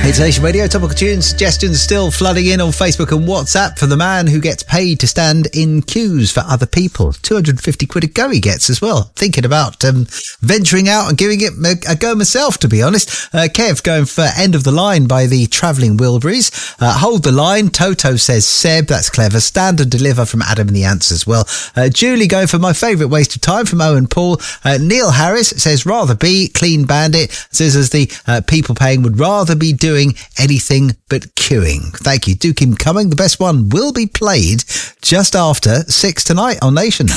It's Nation Radio. Topical tunes, suggestions still flooding in on Facebook and WhatsApp for the man who gets paid to stand in queues for other people. 250 quid a go he gets as well. Thinking about venturing out and giving it a go myself, to be honest. Kev going for End of the Line by the Travelling Wilburys. Hold the Line. Toto says Seb. That's clever. Stand and Deliver from Adam and the Ants as well. Julie going for My Favourite Waste of Time from Owen Paul. Neil Harris says Rather Be. Clean Bandit says as the people paying would rather be doing anything but queuing. Thank you. Do keep them coming. The best one will be played just after 6 tonight on Nation.